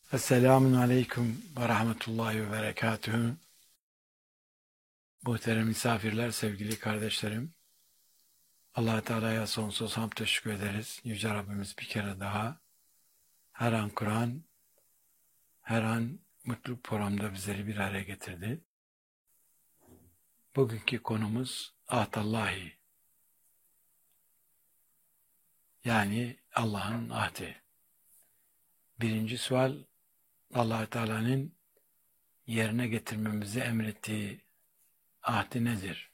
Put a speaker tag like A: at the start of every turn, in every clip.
A: Esselamun Aleyküm ve Rahmetullahi ve Berekatühü. Muhterem misafirler, sevgili kardeşlerim. Allah Teala'ya sonsuz hamd teşekkür ederiz. Yüce Rabbimiz bir kere daha her an Kur'an, her an mutluluk programda bizleri bir araya getirdi. Bugünkü konumuz ahdallahi, yani Allah'ın ahdi. Birinci sual, Allah Teala'nın yerine getirmemizi emrettiği ahdi nedir?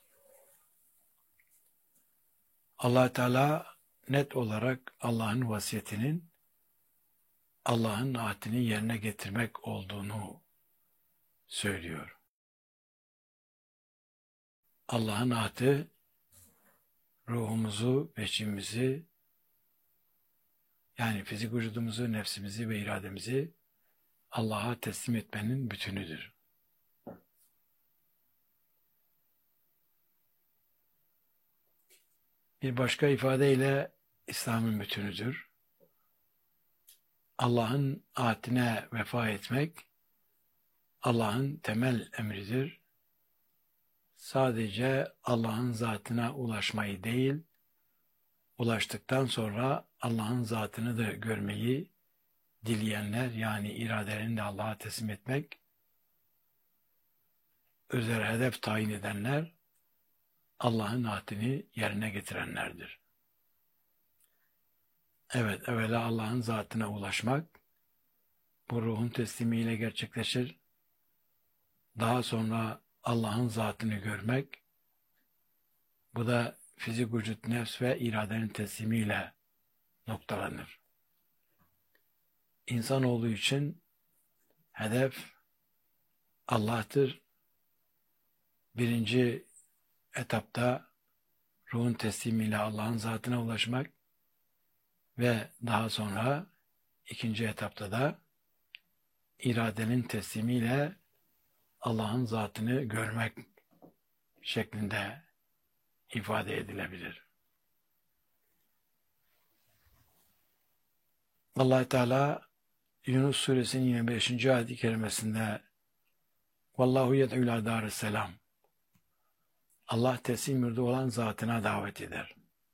A: Allah Teala net olarak Allah'ın vasiyetinin Allah'ın ahdini yerine getirmek olduğunu söylüyor. Allah'ın ahdi ruhumuzu, beşimizi, yani fizik vücudumuzu, nefsimizi ve irademizi Allah'a teslim etmenin bütünüdür. Bir başka ifadeyle İslam'ın bütünüdür. Allah'ın ahdine vefa etmek Allah'ın temel emridir. Sadece Allah'ın zatına ulaşmayı değil, ulaştıktan sonra Allah'ın zatını da görmeyi dileyenler, yani iradelerini de Allah'a teslim etmek, özel hedef tayin edenler, Allah'ın ahdini yerine getirenlerdir. Evet, evvela Allah'ın zatına ulaşmak, bu ruhun teslimiyle gerçekleşir. Daha sonra Allah'ın zatını görmek, bu da fizik vücut, nefs ve iradenin teslimiyle noktalanır. İnsanoğlu için hedef Allah'tır. Birinci etapta ruhun teslimiyle Allah'ın zatına ulaşmak ve daha sonra ikinci etapta da iradenin teslimiyle Allah'ın zatını görmek şeklinde ifade edilebilir. Allah Teala Yunus suresinin 25. ayet-i kerimesinde Vallahu yed'u ila darisselam, Allah teslim yurdu olan zatına davet eder.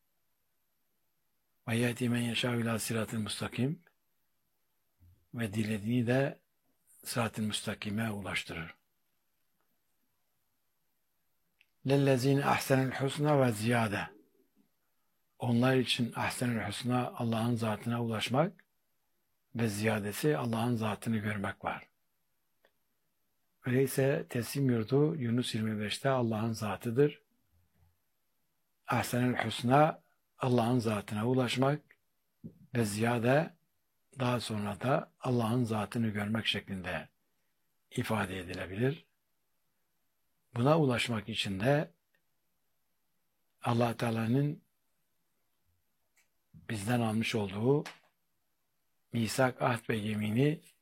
A: Ve yehdi men yeşâ ilâ sirâtil mustakim, ve dilediğini de sırat-ı müstakime ulaştırır. Lellezîne ahsenel husna ve ziyade, onlar için ahsenel husna Allah'ın zatına ulaşmak ve ziyadesi Allah'ın zatını görmek var. Öyleyse teslim yurdu Yunus 25'te Allah'ın zatıdır. Ahsenel husna Allah'ın zatına ulaşmak ve ziyade daha sonra da Allah'ın zatını görmek şeklinde ifade edilebilir. Buna ulaşmak için de Allah Teala'nın bizden almış olduğu misak, ahd ve yemini